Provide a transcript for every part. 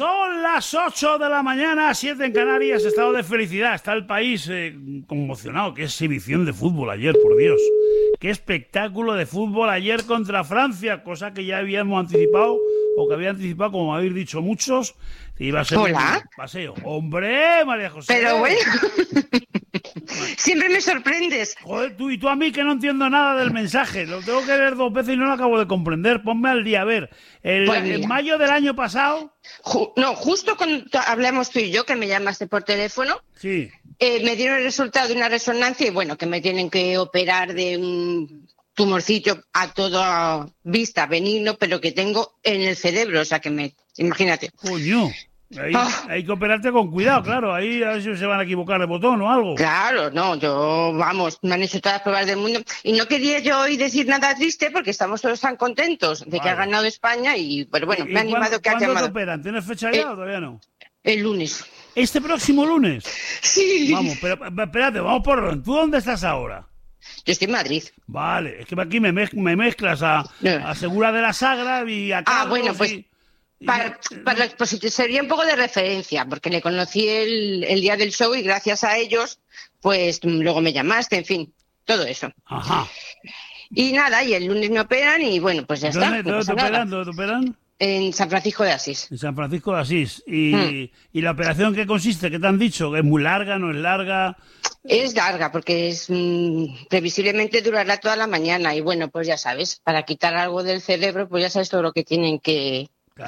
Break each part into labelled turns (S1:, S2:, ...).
S1: Son las 8 de la mañana, 7 en Canarias, estado de felicidad. Está el país conmocionado. Qué exhibición de fútbol ayer, por Dios. Qué espectáculo de fútbol ayer contra Francia, cosa que ya habíamos anticipado, o que había anticipado, como habéis dicho muchos, que iba a ser un paseo. ¡Hombre, María José!
S2: Pero bueno, siempre me sorprendes.
S1: Joder, tú a mí que no entiendo nada del mensaje. Lo tengo que leer 2 veces y no lo acabo de comprender. Ponme al día, a ver. En mayo del año pasado...
S2: Justo cuando hablamos tú y yo, que me llamaste por teléfono,
S1: sí.
S2: Me dieron el resultado de una resonancia y bueno, que me tienen que operar de un tumorcillo a toda vista benigno, pero que tengo en el cerebro, o sea que imagínate.
S1: Coño. Hay que operarte con cuidado, claro. Ahí a ver si se van a equivocar de botón o algo.
S2: Claro, no, me han hecho todas las pruebas del mundo. Y no quería yo hoy decir nada triste porque estamos todos tan contentos de que ha ganado España pero bueno, me ha animado que ha llamado.
S1: ¿Cuándo te operan? ¿Tienes fecha ya o todavía no?
S2: El lunes.
S1: ¿Este próximo lunes?
S2: Sí.
S1: Vamos, pero espérate, vamos por orden. ¿Tú dónde estás ahora?
S2: Yo estoy en Madrid.
S1: Vale, es que aquí me mezclas a Segura de la Sagra y a Carlos.
S2: Bueno, pues... Pues sería un poco de referencia, porque le conocí el día del show y gracias a ellos, pues luego me llamaste, en fin, todo eso.
S1: Ajá.
S2: Y nada, y el lunes me operan y bueno, pues ya está.
S1: ¿Dónde te operan?
S2: En San Francisco de Asís.
S1: En San Francisco de Asís. ¿Y la operación qué consiste? ¿Qué te han dicho? ¿Es muy larga, no es larga?
S2: Es larga, porque es previsiblemente durará toda la mañana y bueno, pues ya sabes, para quitar algo del cerebro, pues ya sabes todo lo que tienen que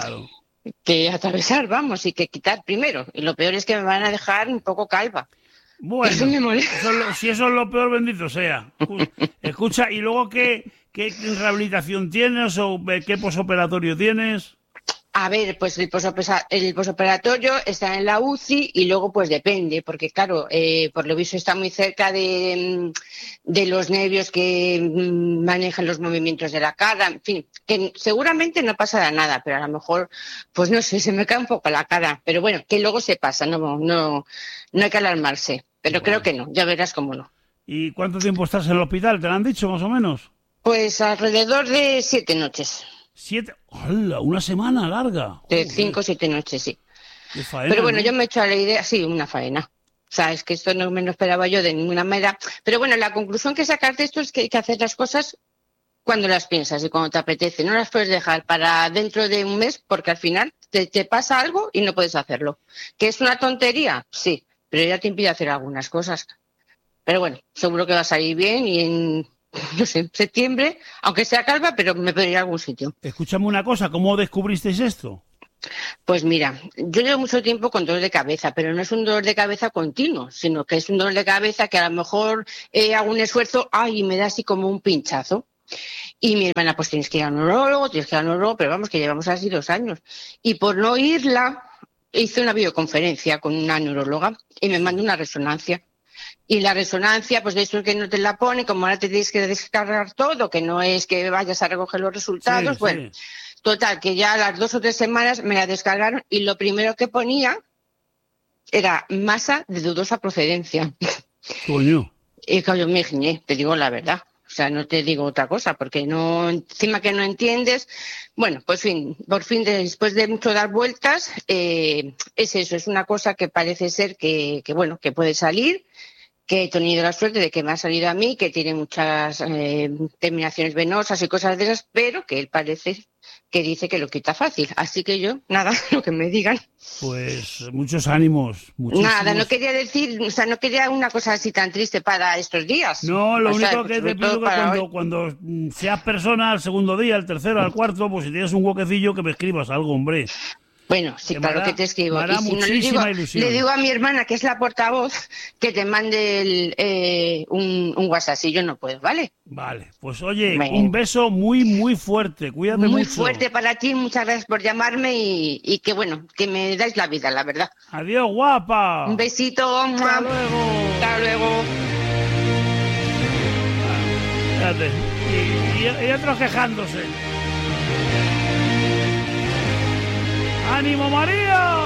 S2: atravesar, vamos, y que quitar primero. Y lo peor es que me van a dejar un poco calva.
S1: Bueno,
S2: eso me molesta.
S1: Si eso es lo peor, bendito sea. Escucha, ¿y luego qué rehabilitación tienes o qué posoperatorio tienes?
S2: A ver, pues el posoperatorio está en la UCI y luego pues depende, porque claro, por lo visto está muy cerca de los nervios que manejan los movimientos de la cara, en fin, que seguramente no pasará nada, pero a lo mejor, pues no sé, se me cae un poco la cara, pero bueno, que luego se pasa, no hay que alarmarse, pero creo que no, ya verás cómo no.
S1: ¿Y cuánto tiempo estás en el hospital? ¿Te lo han dicho más o menos?
S2: Pues alrededor de 7 noches.
S1: 7, ¡hola! Una semana larga.
S2: De 5 o 7 noches, sí.
S1: Qué faena,
S2: pero bueno,
S1: ¿no?
S2: yo me he hecho a la idea, sí, una faena. O sea, es que esto no me lo esperaba yo de ninguna manera. Pero bueno, la conclusión que sacas de esto es que hay que hacer las cosas cuando las piensas y cuando te apetece. No las puedes dejar para dentro de un mes porque al final te pasa algo y no puedes hacerlo. ¿Que es una tontería? Sí, pero ya te impide hacer algunas cosas. Pero bueno, seguro que va a salir bien y en... no sé, septiembre, aunque sea calva, pero me puedo ir a algún sitio.
S1: Escúchame una cosa, ¿cómo descubristeis esto?
S2: Pues mira, yo llevo mucho tiempo con dolor de cabeza, pero no es un dolor de cabeza continuo, sino que es un dolor de cabeza que a lo mejor hago un esfuerzo, y me da así como un pinchazo. Y mi hermana, pues tienes que ir al neurólogo, pero vamos, que llevamos así 2 años. Y por no irla, hice una videoconferencia con una neuróloga y me mandó una resonancia. Y la resonancia, pues de eso es que no te la pone, como ahora te tienes que descargar todo, que no es que vayas a recoger los resultados. Sí. Total, que ya a las 2 o 3 semanas me la descargaron y lo primero que ponía era masa de dudosa procedencia.
S1: Coño.
S2: Y claro, yo me giñé, te digo la verdad. O sea, no te digo otra cosa, porque no, encima que no entiendes. Bueno, pues por fin, después de mucho dar vueltas, es eso, es una cosa que parece ser que puede salir, que he tenido la suerte de que me ha salido a mí, que tiene muchas terminaciones venosas y cosas de esas, pero que él parece que dice que lo quita fácil. Así que yo, nada, lo que me digan.
S1: Pues muchos ánimos.
S2: Nada, no quería decir, o sea, no quería una cosa así tan triste para estos días.
S1: No, lo único que te pido que cuando seas persona al segundo día, al tercero, al cuarto, pues si tienes un huequecillo que me escribas algo, hombre.
S2: Bueno, sí, claro que te escribo.
S1: Me hará
S2: y si
S1: muchísima
S2: no,
S1: ilusión.
S2: Le digo a mi hermana, que es la portavoz, que te mande un WhatsApp, si yo no puedo, ¿vale?
S1: Vale, pues oye, un beso muy, muy fuerte, cuídate mucho.
S2: Muy fuerte para ti, muchas gracias por llamarme y que bueno, que me dais la vida, la verdad.
S1: Adiós, guapa.
S2: Un besito.
S1: Hasta luego.
S2: Hasta luego.
S1: Espérate, y otros quejándose. ¡Ánimo, María!